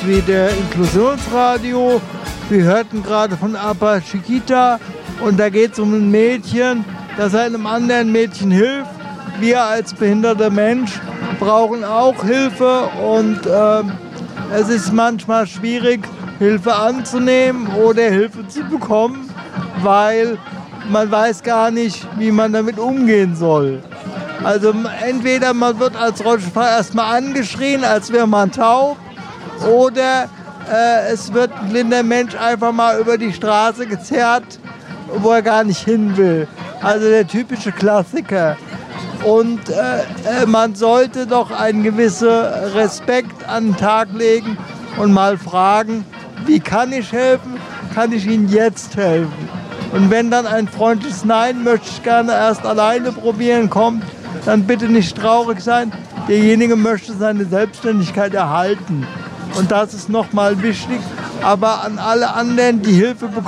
wie der Inklusionsradio. Wir hörten gerade von Apa Chiquita und da geht es um ein Mädchen, das einem anderen Mädchen hilft. Wir als behinderter Mensch brauchen auch Hilfe und es ist manchmal schwierig, Hilfe anzunehmen oder Hilfe zu bekommen, weil man weiß gar nicht, wie man damit umgehen soll. Also entweder man wird als Rollstuhlfahrer erstmal angeschrien, als wäre man taub, oder es wird ein blinder Mensch einfach mal über die Straße gezerrt, wo er gar nicht hin will. Also der typische Klassiker. Und man sollte doch einen gewissen Respekt an den Tag legen und mal fragen, wie kann ich helfen? Kann ich Ihnen jetzt helfen? Und wenn dann ein freundliches Nein, möchte ich gerne erst alleine probieren, kommt, dann bitte nicht traurig sein. Derjenige möchte seine Selbstständigkeit erhalten. Und das ist nochmal wichtig. Aber an alle anderen, die Hilfe bekommen,